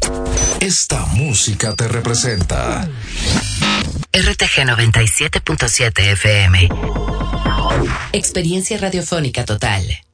Esta música te representa. RTG 97.7 FM. Experiencia radiofónica total.